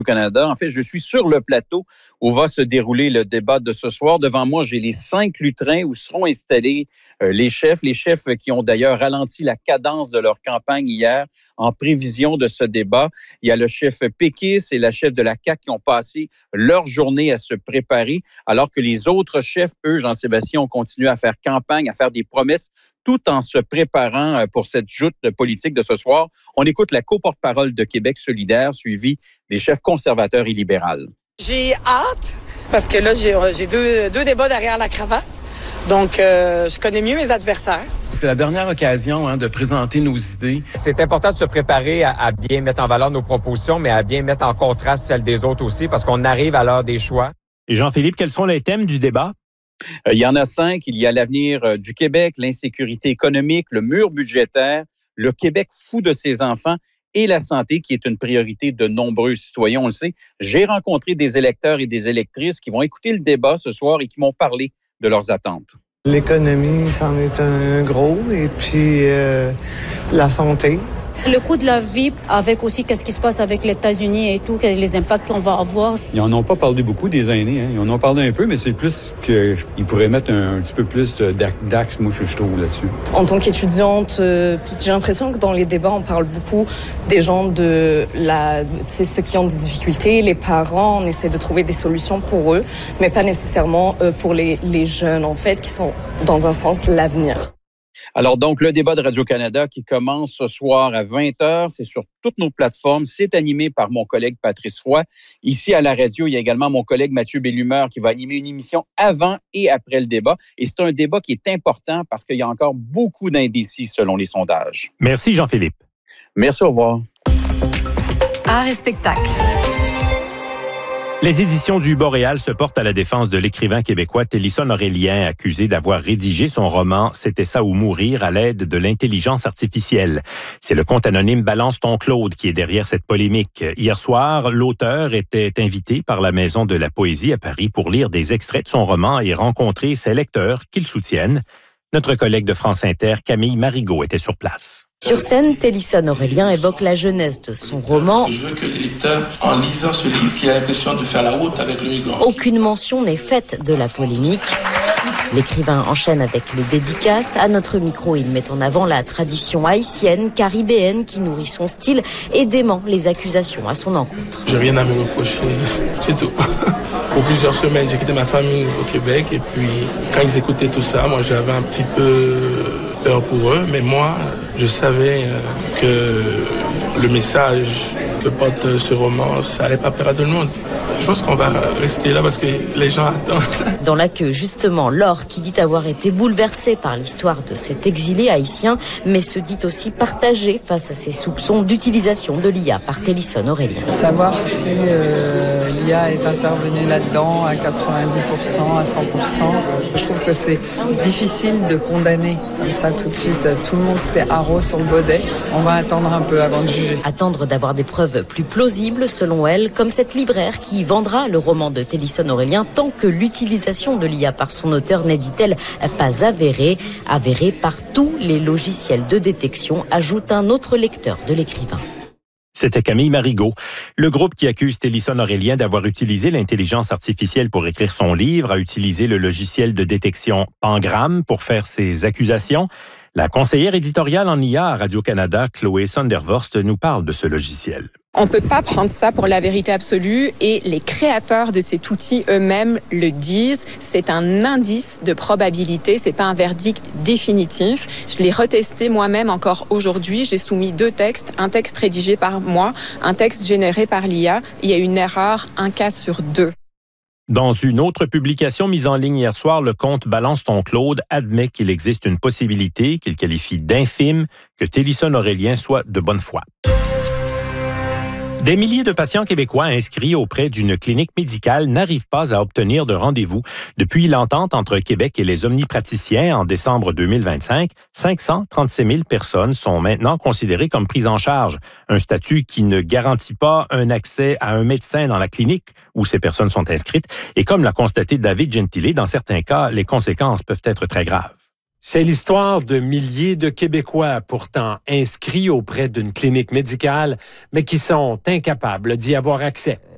Canada. En fait, je suis sur le plateau où va se dérouler le débat de ce soir. Devant moi, j'ai les 5 lutrins où seront installés les chefs qui ont d'ailleurs ralenti la cadence de leur campagne hier en prévision de ce débat. Il y a le chef péquiste et la chef de la CAQ qui ont passé leur journée à se préparer, alors que les autres chefs, eux, Jean-Sébastien, ont continué à faire campagne, à faire des promesses, tout en se préparant pour cette joute politique de ce soir. On écoute la co-porte-parole de Québec solidaire, suivie des chefs conservateurs et libérales. J'ai hâte, parce que là, j'ai deux débats derrière la cravate. Donc, je connais mieux mes adversaires. C'est la dernière occasion de présenter nos idées. C'est important de se préparer à bien mettre en valeur nos propositions, mais à bien mettre en contraste celles des autres aussi, parce qu'on arrive à l'heure des choix. Et Jean-Philippe, quels sont les thèmes du débat? Il y en a 5. Il y a l'avenir du Québec, l'insécurité économique, le mur budgétaire, le Québec fou de ses enfants et la santé, qui est une priorité de nombreux citoyens, on le sait. J'ai rencontré des électeurs et des électrices qui vont écouter le débat ce soir et qui m'ont parlé de leurs attentes. L'économie, c'en est un gros, et puis la santé. Le coût de la vie, avec aussi qu'est-ce qui se passe avec les États-Unis et tout, les impacts qu'on va avoir. Ils n'en ont pas parlé beaucoup des aînés. Ils en ont parlé un peu, mais c'est plus qu'ils pourraient mettre un petit peu plus d'axe, moi, je trouve, là-dessus. En tant qu'étudiante, j'ai l'impression que dans les débats, on parle beaucoup des gens ceux qui ont des difficultés, les parents, on essaie de trouver des solutions pour eux, mais pas nécessairement pour les jeunes, en fait, qui sont, dans un sens, l'avenir. Alors donc, le débat de Radio-Canada qui commence ce soir à 20h, c'est sur toutes nos plateformes. C'est animé par mon collègue Patrice Roy. Ici à la radio, il y a également mon collègue Mathieu Bellumeur qui va animer une émission avant et après le débat. Et c'est un débat qui est important parce qu'il y a encore beaucoup d'indécis selon les sondages. Merci Jean-Philippe. Merci, au revoir. Art et spectacle. Les éditions du Boréal se portent à la défense de l'écrivain québécois Télisson Aurélien, accusé d'avoir rédigé son roman « C'était ça ou mourir » à l'aide de l'intelligence artificielle. C'est le compte anonyme Balance ton Claude qui est derrière cette polémique. Hier soir, l'auteur était invité par la Maison de la Poésie à Paris pour lire des extraits de son roman et rencontrer ses lecteurs qui le soutiennent. Notre collègue de France Inter, Camille Marigot, était sur place. Sur scène, Télisson Aurélien évoque la jeunesse de son roman. Je veux que les lecteurs, en lisant ce livre, qu'ils aient l'impression de faire la route avec le migrant. Aucune mention n'est faite de la polémique. L'écrivain enchaîne avec les dédicaces. À notre micro, il met en avant la tradition haïtienne, caribéenne, qui nourrit son style et dément les accusations à son encontre. J'ai rien à me reprocher, c'est tout. Pour plusieurs semaines, j'ai quitté ma famille au Québec et puis quand ils écoutaient tout ça, moi j'avais un petit peu peur pour eux, mais moi je savais que le message que porte ce roman, ça allait pas plaire à tout le monde. Je pense qu'on va rester là parce que les gens attendent. Dans la queue, justement, Laure, qui dit avoir été bouleversée par l'histoire de cet exilé haïtien, mais se dit aussi partagée face à ces soupçons d'utilisation de l'IA par Télisson Aurélien. Savoir si l'IA est intervenue là-dedans à 90%, à 100%, je trouve que c'est difficile de condamner comme ça tout de suite. Tout le monde s'était haro sur le baudet. On va attendre un peu avant de juger. Attendre d'avoir des preuves plus plausibles, selon elle, comme cette libraire qui vendra le roman de Télisson Aurélien tant que l'utilisation de l'IA par son auteur n'est, dit-elle, pas avérée par tous les logiciels de détection, ajoute un autre lecteur de l'écrivain. C'était Camille Marigot. Le groupe qui accuse Télisson Aurélien d'avoir utilisé l'intelligence artificielle pour écrire son livre a utilisé le logiciel de détection Pangram pour faire ses accusations. La conseillère éditoriale en IA à Radio-Canada, Chloé Sondervorst, nous parle de ce logiciel. On ne peut pas prendre ça pour la vérité absolue et les créateurs de cet outil eux-mêmes le disent. C'est un indice de probabilité, c'est pas un verdict définitif. Je l'ai retesté moi-même encore aujourd'hui. J'ai soumis 2 textes, un texte rédigé par moi, un texte généré par l'IA. Il y a une erreur, un cas sur 2. Dans une autre publication mise en ligne hier soir, le compte Balance ton Claude admet qu'il existe une possibilité, qu'il qualifie d'infime, que Télisson Aurélien soit de bonne foi. Des milliers de patients québécois inscrits auprès d'une clinique médicale n'arrivent pas à obtenir de rendez-vous. Depuis l'entente entre Québec et les omnipraticiens en décembre 2025, 536 000 personnes sont maintenant considérées comme prises en charge. Un statut qui ne garantit pas un accès à un médecin dans la clinique où ces personnes sont inscrites. Et comme l'a constaté David Gentile, dans certains cas, les conséquences peuvent être très graves. C'est l'histoire de milliers de Québécois pourtant inscrits auprès d'une clinique médicale, mais qui sont incapables d'y avoir accès.